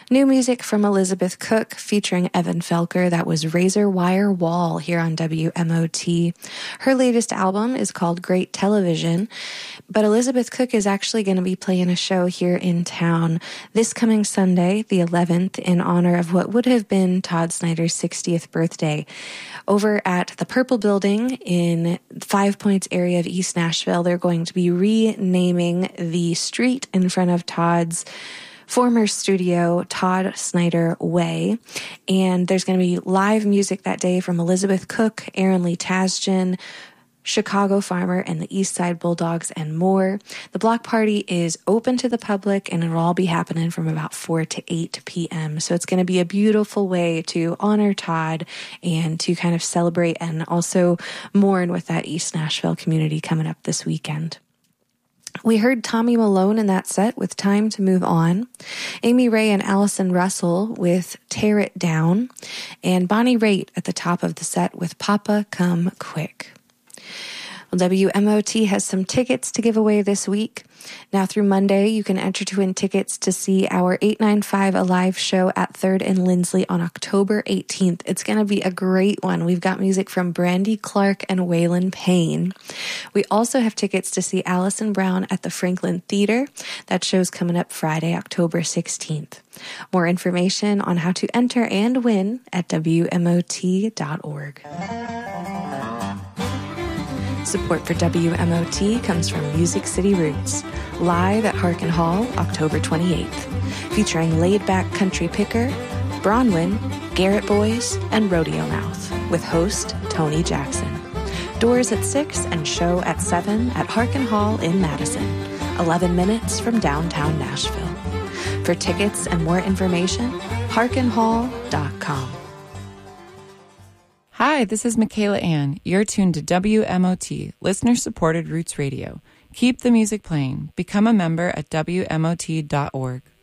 New music from Elizabeth Cook featuring Evan Felker. That was Razor Wire Wall here on WMOT. Her latest album is called Great Television, but Elizabeth Cook is actually going to be playing a show here in town this coming Sunday, the 11th, in honor of what would have been Todd Snider's 60th birthday. Over at the Purple Building in Five Points area of East Nashville, they're going to be renaming the street in front of Todd's former studio, Todd Snider Way. And there's going to be live music that day from Elizabeth Cook, Aaron Lee Tasjan, Chicago Farmer, and the East Side Bulldogs, and more. The block party is open to the public, and it'll all be happening from about 4 to 8 p.m. So it's going to be a beautiful way to honor Todd and to kind of celebrate and also mourn with that East Nashville community coming up this weekend. We heard Tommy Malone in that set with Time to Move On, Amy Ray and Allison Russell with Tear It Down, and Bonnie Raitt at the top of the set with Papa Come Quick. Well, WMOT has some tickets to give away this week. Now through Monday, you can enter to win tickets to see our 895 Alive show at 3rd and Lindsley on October 18th. It's going to be a great one. We've got music from Brandy Clark and Waylon Payne. We also have tickets to see Alison Brown at the Franklin Theater. That show's coming up Friday, October 16th. More information on how to enter and win at WMOT.org. Support for WMOT comes from Music City Roots, live at Harkin Hall, October 28th, featuring laid-back country picker, Bronwyn, Garrett Boys, and Rodeo Mouth, with host Tony Jackson. Doors at 6 and show at 7 at Harkin Hall in Madison, 11 minutes from downtown Nashville. For tickets and more information, harkinhall.com. Hi, this is Michaela Ann. You're tuned to WMOT, listener-supported Roots Radio. Keep the music playing. Become a member at WMOT.org.